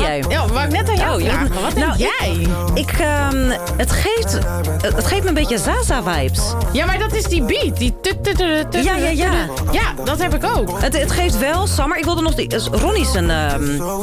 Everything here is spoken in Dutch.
jij? Ja, wou ik net aan jou vragen. Wat denk jij? Het geeft me een beetje Zaza-vibes. Ja, maar dat is die beat. Die Ja. Ja, dat heb ik ook. Het geeft wel, Summer, ik wilde nog... Ronnie zijn